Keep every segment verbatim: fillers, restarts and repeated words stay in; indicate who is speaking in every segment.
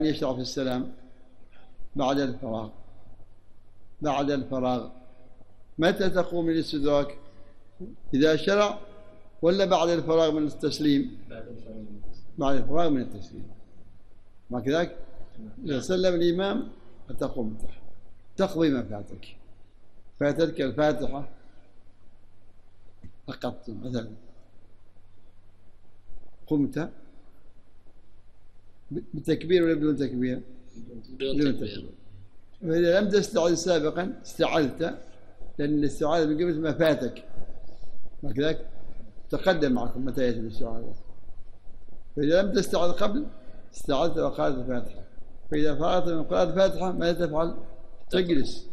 Speaker 1: يشرع في السلام بعد الفراغ. بعد الفراغ متى تقوم الاستدراك؟ إذا شرع ولا بعد الفراغ من التسليم؟ بعد الفراغ من التسليم. ما كذلك؟ إذا سلم الإمام فتقوم تقضي ما فاتك. فاتتك الفاتحة فقط مثلا، قمت بتكبير ولا بدون تكبير؟ بدون تكبير. فإذا لم تستعذ سابقا استعذت، لأن الاستعاذة من قبل ما فاتك. ما كذلك؟ تقدم معكم متى يأتي الاستعاذة. فإذا لم تستعذ قبل استعذت وقرأت الفاتحة. فإذا فرغت من قراءة الفاتحة ماذا تفعل؟ تجلس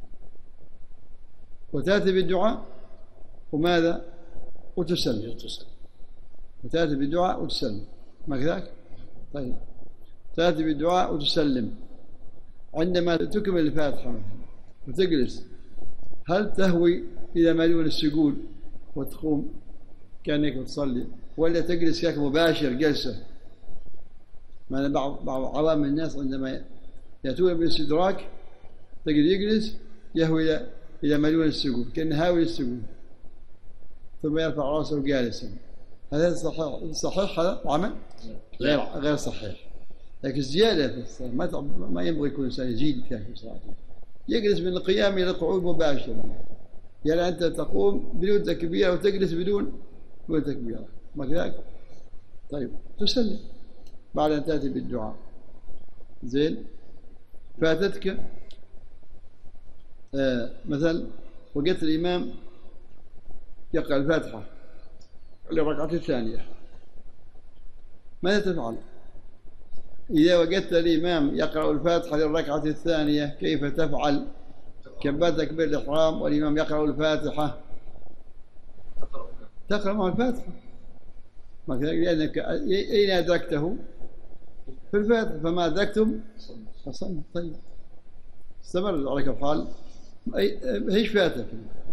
Speaker 1: وتأتي بالدعاء وماذا؟ وتسلم. وتأتي بالدعاء وتسلم. ما كذلك؟ طيب، تأتي بالدعاء وتسلم. عندما تكمل الفاتحة وتجلس هل تهوي إلى ما دون السجود وتقوم كأنك تصلي، ولا تجلس كأنك مباشر جلسة؟ ما بعض بعض عوام الناس عندما يأتون بالاستدراك تجد يجلس يهوي إلى إلى ما دون السجود كأنه هاوي السجود، ثم يرفع رأسه جالسا. هذا صحيح؟ صحيح هذا عمل؟ غير غير صحيح. لكن زيادة في الصلاة ما ما ينبغي يكون الإنسان يزيد فيها في صلاته. يجلس من القيام إلى القعود مباشرة، يعني أنت تقوم بدون تكبيرة وتجلس بدون بدون تكبيرة. ما كذلك؟ طيب، تسلم بعد أن تأتي بالدعاء. زين، فاتتك آه مثلا وجدت الإمام يقرأ الفاتحة للركعة الثانية، ماذا تفعل؟ إذا وجدت الإمام يقرأ الفاتحة للركعة الثانية كيف تفعل؟ كبرت تكبير الإحرام والإمام يقرأ الفاتحة، تقرأ مع الفاتحة. لأنك أين أدركته؟ في الفاتحة، فما أدركتم فصلوا. طيب، استمر عليك الحال. ايش فاتك؟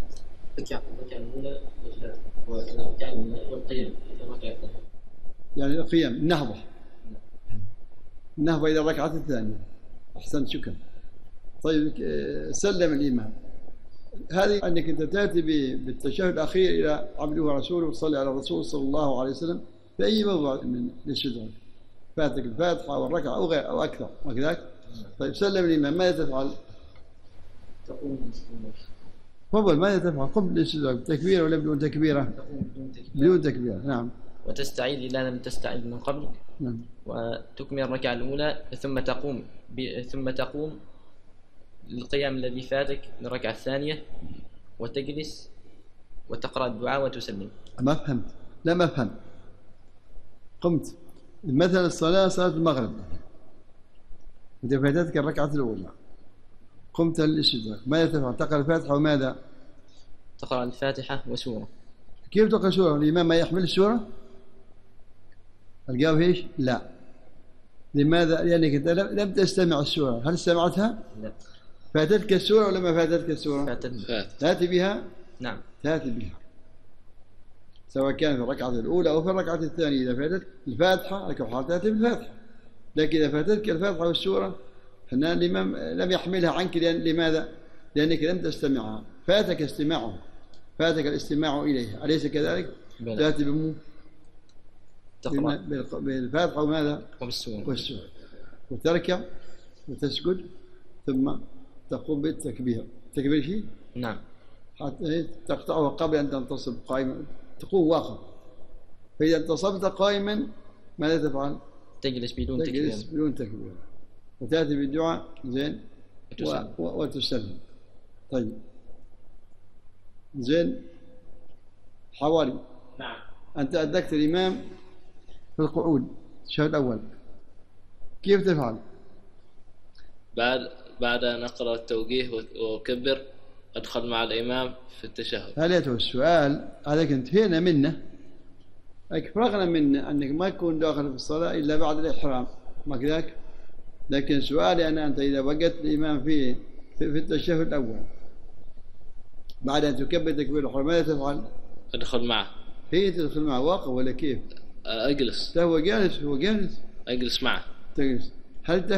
Speaker 1: يعني القيام، النهضة، النهضة إلى الركعة الثانية. أحسنت، شكرا. طيب، سلم الإمام، هذه أنك أنت تأتي بالتشهد الأخير إلى عبده ورسوله وتصلي على الرسول صلى الله عليه وسلم في أي موضع من الاستدراك. فاتك الفاتحة والركعة أو غير أو أكثر، وكذلك. طيب، سلم الإمام، ماذا تفعل؟
Speaker 2: تقوم
Speaker 1: تفضل، ماذا تفعل؟ قم بالاستدراك، تكبيرة ولا بدون تكبيرة؟
Speaker 2: بدون تكبيرة.
Speaker 1: بدون تكبيرة، نعم.
Speaker 2: وتستعيد إذا لم تستعيد من قبل.
Speaker 1: نعم.
Speaker 2: وتكمل الركعة الأولى ثم تقوم ب... ثم تقوم للقيام الذي فاتك للركعة الثانية وتجلس وتقرأ الدعاء وتسلم.
Speaker 1: ما فهمت، لا ما فهمت. قمت مثلا الصلاة صلاة المغرب، إذا فاتتك الركعة الأولى قمت للاستدراك، ماذا تفعل؟ تقرأ الفاتحة وماذا؟
Speaker 2: تقرأ الفاتحة وسورة.
Speaker 1: كيف تقرأ سورة؟ الإمام ما يحمل السورة؟ الجواب ايش؟ لا. لماذا؟ لأنك أنت لم تستمع السورة. هل استمعتها؟
Speaker 2: لا.
Speaker 1: فاتتك السورة ولا ما فاتتك السورة؟
Speaker 2: فاتتك.
Speaker 1: تأتي بها؟
Speaker 2: نعم،
Speaker 1: تأتي بها، سواء كان في الركعة الأولى أو في الركعة الثانية. إذا فاتتك الفاتحة لك حال تأتي بالفاتحة، لكن إذا فاتتك الفاتحة والسورة فإن الإمام لم يحملها عنك. لماذا؟ لأنك لم تستمعها، فاتك استماعها، فاتك الاستماع إليها، أليس كذلك؟
Speaker 2: بلى.
Speaker 1: تأتي بمو
Speaker 2: تقرأ
Speaker 1: بالفاتحة وماذا؟
Speaker 2: وبالسورة.
Speaker 1: والسورة، وتركع وتسجد ثم تقوم بالتكبير. تكبير شيء؟
Speaker 2: نعم.
Speaker 1: حتى تقطعه قبل أن تنتصب قائما، تقوم واقف. فإذا انتصبت قائما ماذا تفعل؟
Speaker 2: تجلس بدون تكبير.
Speaker 1: تجلس بدون تكبير وتأتي بالدعاء. زين، وتسلم. و... وتسلم. طيب، زين. حوالي
Speaker 2: نعم.
Speaker 1: أنت أدركت الإمام في القعود الشهر الأول، كيف تفعل؟
Speaker 3: بعد بعد أن أقرأ التوجيه وأكبر أدخل مع الإمام في التشهد.
Speaker 1: هذا هو السؤال، هذا انتهينا منه، فرغنا منه أنك ما تكون داخل في الصلاة إلا بعد الإحرام، ما كذلك؟ لكن سؤالي أنا، أنت إذا وجدت الإمام في في, في التشهد الأول بعد أن تكبر تكبير الإحرام ماذا تفعل؟
Speaker 3: أدخل معه.
Speaker 1: هي تدخل معه واقف ولا كيف؟
Speaker 3: أجلس.
Speaker 1: هو جالس، هو جالس.
Speaker 3: أجلس معه.
Speaker 1: تجلس. هل